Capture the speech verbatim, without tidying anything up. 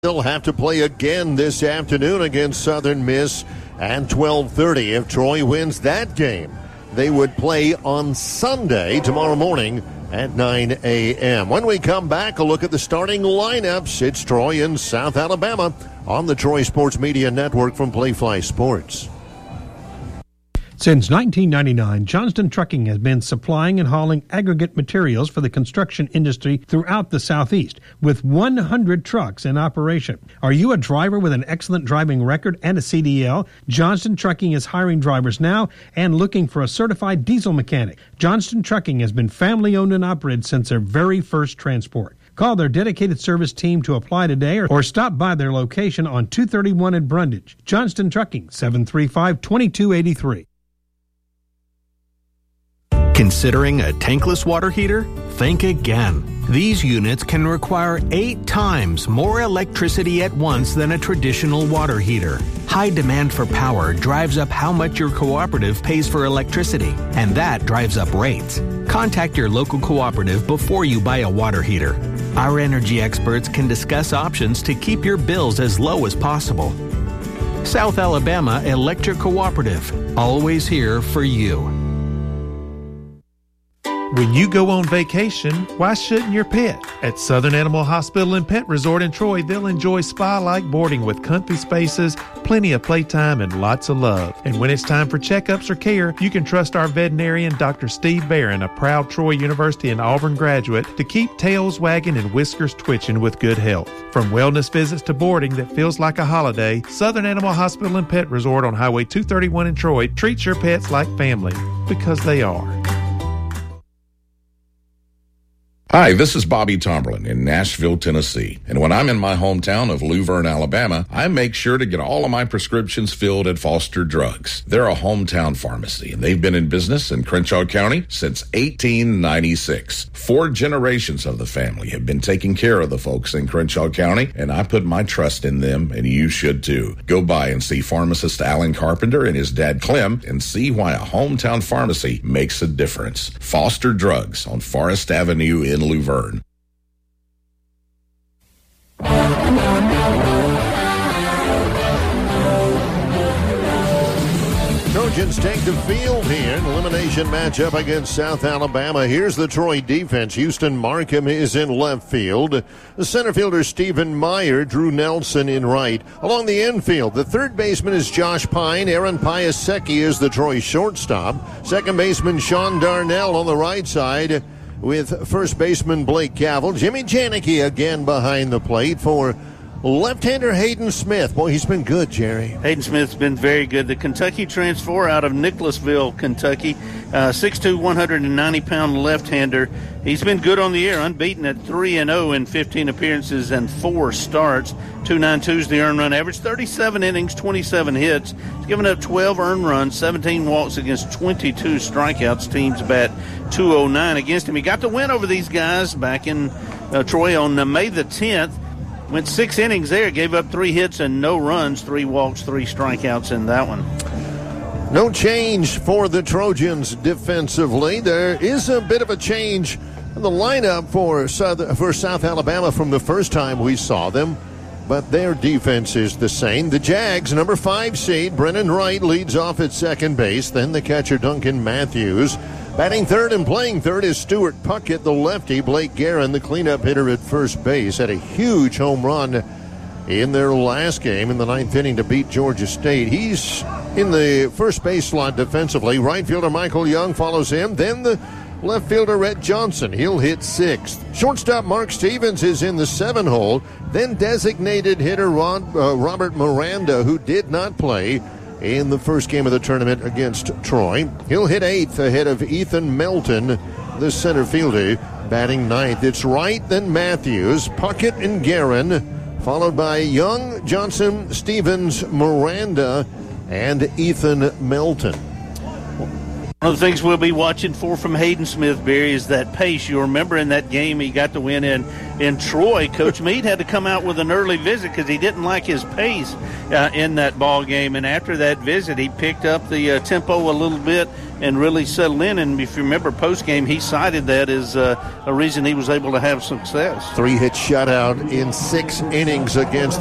They'll have to play again this afternoon against Southern Miss at twelve thirty. If Troy wins that game, they would play on Sunday, tomorrow morning at nine a.m. When we come back, a look at the starting lineups. It's Troy in South Alabama on the Troy Sports Media Network from Playfly Sports. Since nineteen ninety-nine, Johnston Trucking has been supplying and hauling aggregate materials for the construction industry throughout the Southeast, with one hundred trucks in operation. Are you a driver with an excellent driving record and a C D L? Johnston Trucking is hiring drivers now and looking for a certified diesel mechanic. Johnston Trucking has been family-owned and operated since their very first transport. Call their dedicated service team to apply today or, or stop by their location on two thirty-one in Brundage. Johnston Trucking, seven three five, two two eight three. Considering a tankless water heater? Think again. These units can require eight times more electricity at once than a traditional water heater. High demand for power drives up how much your cooperative pays for electricity, and that drives up rates. Contact your local cooperative before you buy a water heater. Our energy experts can discuss options to keep your bills as low as possible. South Alabama Electric Cooperative, always here for you. When you go on vacation, why shouldn't your pet? At Southern Animal Hospital and Pet Resort in Troy, they'll enjoy spa-like boarding with comfy spaces, plenty of playtime, and lots of love. And when it's time for checkups or care, you can trust our veterinarian, Doctor Steve Barron, a proud Troy University and Auburn graduate, to keep tails wagging and whiskers twitching with good health. From wellness visits to boarding that feels like a holiday, Southern Animal Hospital and Pet Resort on Highway two thirty-one in Troy treats your pets like family, because they are. Hi, this is Bobby Tomberlin in Nashville, Tennessee. And when I'm in my hometown of Luverne, Alabama, I make sure to get all of my prescriptions filled at Foster Drugs. They're a hometown pharmacy, and they've been in business in Crenshaw County since eighteen ninety-six. Four generations of the family have been taking care of the folks in Crenshaw County, and I put my trust in them, and you should too. Go by and see pharmacist Alan Carpenter and his dad Clem and see why a hometown pharmacy makes a difference. Foster Drugs on Forest Avenue in Luverne. Trojans take the field here in elimination matchup against South Alabama. Here's the Troy defense. Houston Markham is in left field. The center fielder Stephen Meyer, Drew Nelson in right. Along the infield, the third baseman is Josh Pine. Aaron Piasecki is the Troy shortstop. Second baseman Sean Darnell on the right side, with first baseman Blake Cavill. Jimmy Janicki again behind the plate for left-hander Hayden Smith. Boy, he's been good, Jerry. Hayden Smith's been very good. The Kentucky transfer out of Nicholasville, Kentucky, uh, six two, one hundred ninety pound left-hander. He's been good on the air, unbeaten at three and oh in fifteen appearances and four starts. two ninety-two is the earned run average, thirty-seven innings, twenty-seven hits. He's given up twelve earned runs, seventeen walks against twenty-two strikeouts. Teams bat two oh nine against him. He got the win over these guys back in uh, Troy on uh, May the tenth. Went six innings there, gave up three hits and no runs, three walks, three strikeouts in that one. No change for the Trojans defensively. There is a bit of a change in the lineup for South, for South Alabama from the first time we saw them, but their defense is the same. The Jags, number five seed, Brennan Wright leads off at second base. Then the catcher, Duncan Matthews. Batting third and playing third is Stuart Puckett, the lefty. Blake Guerin, the cleanup hitter at first base, had a huge home run in their last game in the ninth inning to beat Georgia State. He's in the first base slot defensively. Right fielder Michael Young follows him. Then the left fielder Rhett Johnson. He'll hit sixth. Shortstop Mark Stevens is in the seven hole. Then designated hitter Rod, uh, Robert Miranda, who did not play in the first game of the tournament against Troy. He'll hit eighth ahead of Ethan Melton, the center fielder, batting ninth. It's Wright, then Matthews, Puckett, and Guerin, followed by Young, Johnson, Stevens, Miranda, and Ethan Melton. One of the things we'll be watching for from Hayden Smith, Barry, is that pace. You remember in that game he got to win in, in Troy, Coach Meade had to come out with an early visit because he didn't like his pace uh, in that ball game. And after that visit, he picked up the uh, tempo a little bit and really settled in. And if you remember post-game, he cited that as uh, a reason he was able to have success. Three-hit shutout in six innings against